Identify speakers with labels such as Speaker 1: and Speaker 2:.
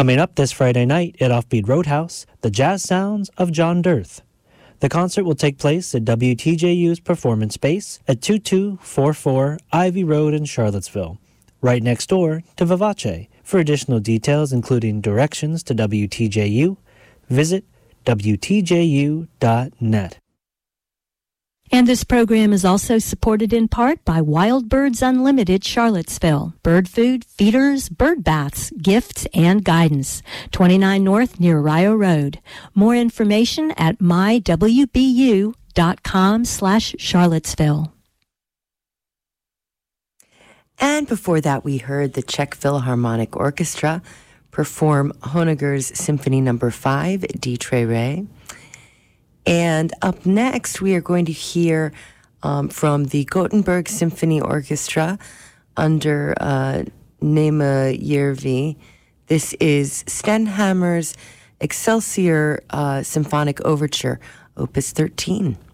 Speaker 1: Coming up this Friday night at Offbeat Roadhouse, the jazz sounds of John Dirth. The concert will take place at WTJU's Performance Space at 2244 Ivy Road in Charlottesville, right next door to Vivace. For additional details, including directions to WTJU, visit WTJU.net.
Speaker 2: And this program is also supported in part by Wild Birds Unlimited Charlottesville. Bird food, feeders, bird baths, gifts, and guidance. 29 North near Rio Road. More information at mywbu.com/Charlottesville.
Speaker 3: And before that, we heard the Czech Philharmonic Orchestra perform Honegger's Symphony No. 5, Die Tre Re. And up next, we are going to hear from the Gothenburg Symphony Orchestra under Nema Järvi. This is Stenhammer's Excelsior Symphonic Overture, Opus 13.